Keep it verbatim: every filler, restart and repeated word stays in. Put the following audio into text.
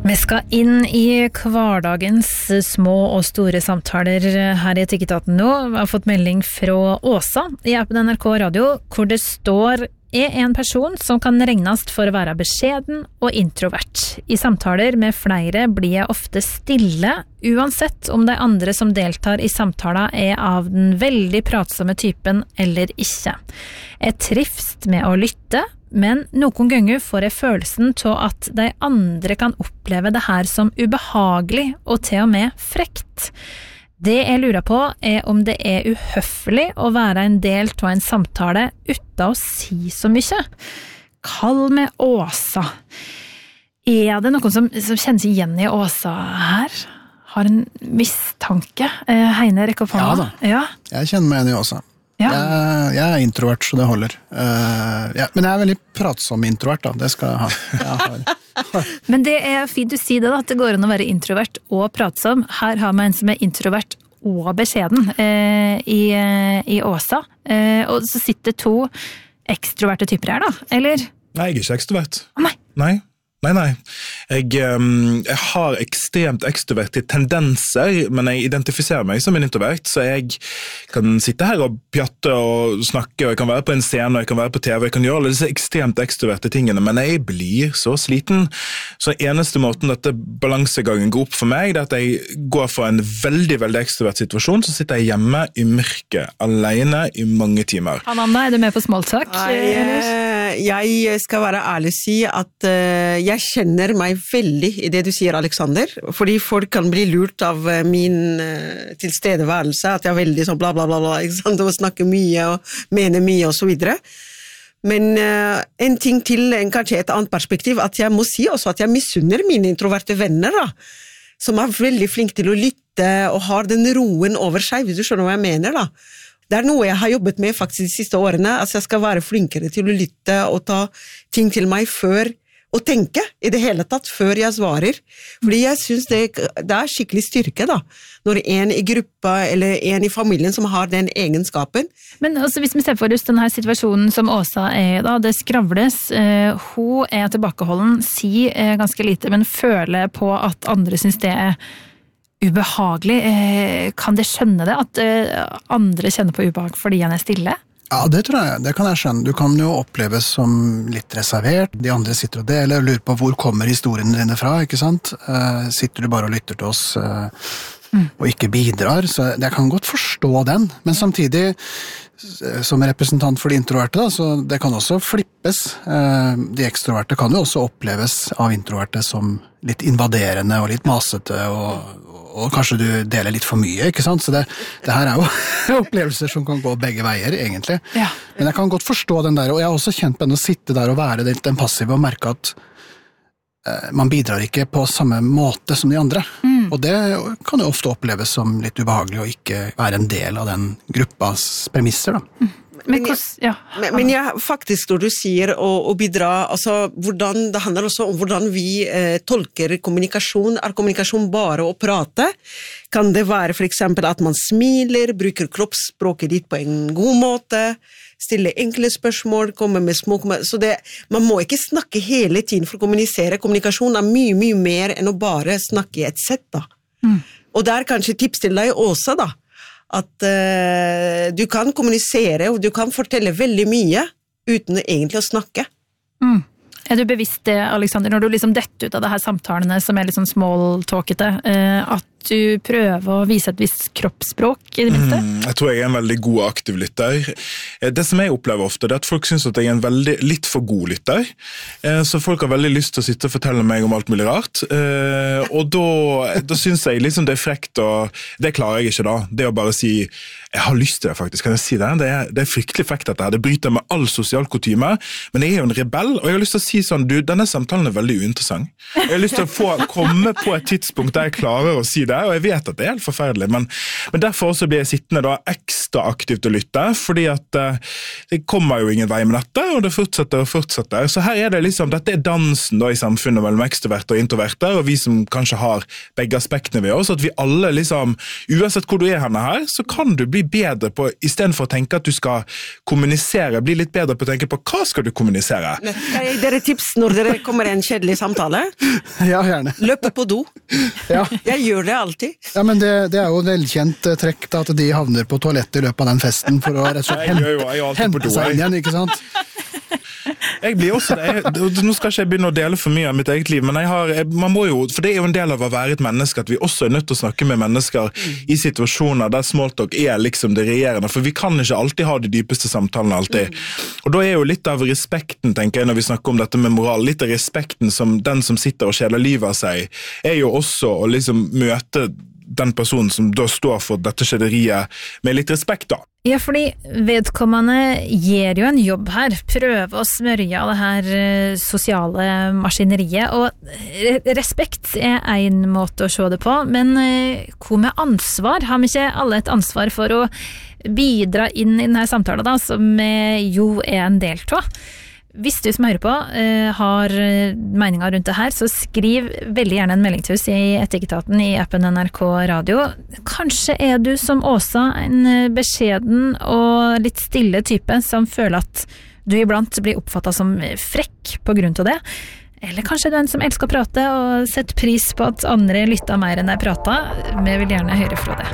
Vi skal inn i hverdagens små og store samtaler her i Etikketaten nå. Vi har fått melding fra Åsa i appen N R K Radio, hvor det står er en person som kan regnes for å være beskjeden og introvert. I samtaler med flere blir jeg ofte stille, uansett om de andre som deltar i samtalen er av den veldig pratsomme typen eller ikke. Jeg trives med å lytte, men noen ganger får jeg følelsen til at de andre kan oppleve det her som ubehagelig og til og med frekt. Det jeg lurer på er om det er uhøflig å være en del av en samtale uten å si så mye. Kall meg Åsa. Er det noen som, som kjenner seg igjen i Åsa her? Har en mistanke? Heine, rekk opp hånda. Ja da, ja. Jeg kjenner meg igjen i Åsa. Ja. Jeg, jeg er introvert, så det holder. Uh, ja, men jeg er veldig pratsom introvert, da. Det skal jeg ha. Jeg har. Men det er fint du sier det, da, at det går an å være introvert og pratsom. Her har vi en som er introvert og beskjeden uh, i, uh, i Åsa. Uh, og så sitter to ekstroverte typer her, da, eller? Nei, jeg er ikke ekstrovert. Nei. Nei. Nei, nei. Jeg, um, jeg har ekstremt ekstroverte tendenser, men jeg identifiserer meg som en introvert, så jeg kan sitte her og pjatte og snakke, og jeg kan være på en scene, og jeg kan være på T V, jeg kan gjøre alle disse ekstremt ekstroverte tingene, men jeg blir så sliten. Så eneste måten dette balansegangen går opp for meg, det er at jeg går fra en veldig, veldig ekstrovert situasjon, så sitter jeg hjemme i mørket, alene i mange timer. Anna, er du med på smalltalk? Nei, jeg skal være ærlig og si at uh, jeg kjenner meg veldig i det du sier, Alexander, fordi folk kan bli lurt av min uh, tilstedeværelse, at jeg er veldig sånn bla bla bla, bla ikke sant? Og snakker mye og mener mye og så videre. Men uh, en ting til, en, kanskje et annet perspektiv, at jeg må si også at jeg misunner mine introverte venner, da, som er veldig flinke til å lytte og har den roen over seg, hvis du skjønner hva jeg mener, da. Det er noe jeg har jobbet med faktisk de siste årene, at jeg skal være flinkere til å lytte og ta ting til meg før, og tenke i det hele tatt før jeg svarer. Fordi jeg synes det, det er skikkelig styrke da, når en i gruppa eller en i familien som har den egenskapen. Men altså, hvis vi ser for oss denne situasjonen som Åsa er da, det skravles, eh, hun er tilbakeholden, sier eh, ganske lite, men føler på at andre synes det er ubehagelig. Eh, kan det skjønne det, at eh, andre kjenner på ubehag fordi han er stille? Ja, det tror jeg, det kan jeg skjønne. Du kan jo oppleves som litt reservert. De andre sitter og deler og lurer på hvor kommer historiene dine fra, ikke sant? Uh, sitter du bare og lytter til oss uh, mm. og ikke bidrar, så jeg kan godt forstå den. Men samtidig, som representant for de introverte, da, så det kan også flippes. Uh, de ekstroverte kan jo også oppleves av introverte som litt invaderende og litt masete og og kanskje du deler litt for mye, ikke sant? Så det, det her er jo opplevelser som kan gå begge veier, egentlig. Ja. Men jeg kan godt forstå den der, og jeg har også kjent på den å sitte der og være den passive og merke at eh, man bidrar ikke på samme måte som de andre. Mm. Og det kan jo ofte oppleves som litt ubehagelig å ikke være en del av den gruppas premisser, da. Mm. Men, jeg, ja. men, men jeg, faktisk når du sier å, å bidra, altså hvordan, det handler også om hvordan vi eh, tolker kommunikasjon. Er kommunikasjon bare å prate? Kan det være for eksempel at man smiler, bruker kroppsspråket ditt på en god måte, stiller enkle spørsmål, kommer med små så det, man må ikke snakke hele tiden for å kommunisere. Kommunikasjon er mye, mye mer enn å bare snakke i et sett da. Mm. Og det er kanskje tips til deg også da, at uh, du kan kommunisere og du kan fortelle veldig mye uten egentlig å snakke. Mm. Er du bevisst det, Alexander, når du liksom detter ut av det her samtalene som er litt sånn small-talkete, uh, at du prøver å vise et visst kroppsspråk i det minste? Mm, jeg tror jeg er en veldig god aktiv lytter. Det som jeg opplever ofte, det er at folk synes at jeg er en veldig, litt for god lytter. Så folk har veldig lyst til å sitte og fortelle meg om alt mulig rart. Og da, da synes jeg liksom det er frekt, og det klarer jeg ikke da. Det å bare si, jeg har lyst til det faktisk, kan jeg si det? Det er, det er fryktelig frekt dette her. Det bryter med all sosial kutyme, men jeg er jo en rebell, og jeg har lyst til å si sånn, du, denne samtalen er veldig uinteressant. Jeg har lyst til å få komme på et tidspunkt der jeg klarer å si det, lytte, og jeg vet at det er helt forferdelig, men, men derfor også blir jeg sittende da ekstra aktivt å lytte, fordi at uh, det kommer jo ingen vei med dette, og det fortsetter og fortsetter. Så her er det liksom, dette er dansen da i samfunnet mellom ekstroverte og introverte, og vi som kanskje har begge aspektene ved oss, at vi alle liksom, uansett hvor du er henne her, så kan du bli bedre på, i stedet for å tenke at du skal kommunisere, bli litt bedre på å tenke på hva skal du kommunisere. Skal jeg dere tips når dere kommer i en kjedelig samtale? Ja, gjerne. Løpe på do. Ja. Jeg gjør det alltid. Ja, men det, det er jo et velkjent trekk da, at de havner på toalettet i løpet av den festen for å rett og slett hente, hente seg inn igjen, ikke sant? Jeg blir også det. Jeg, nå skal ikke jeg begynne å dele for mye av mitt eget liv, men jeg har, jeg, man må jo, for det er jo en del av å være et menneske, at vi også er nødt til å snakke med mennesker i situasjoner der smalltalk er liksom det regjerende, for vi kan ikke alltid ha de dypeste samtalene alltid. Og da er jo litt av respekten, tenker jeg, når vi snakker om dette med moral, litt av respekten som den som sitter og kjeler livet av seg, er jo også å liksom møte den personen som da står for dette skjederiet med litt respekt da. Ja, fordi vedkommende gir jo en jobb her, prøver å smørje av det her sosiale maskineriet, og respekt er en måte å se det på, men hva med ansvar? Har vi ikke alle et ansvar for å bidra inn i denne samtalen da, som jo er en del av? Hvis du som hører på uh, har meninger rundt det her, så skriv veldig gjerne en melding til oss i Etikketaten i appen N R K Radio. Kanskje er du som Åsa en beskjeden og litt stille type som føler at du iblant blir oppfattet som frekk på grunn av det. Eller kanskje du er en som elsker å prate og setter pris på at andre lytter mer enn jeg prater. Vi vil gjerne høre fra det.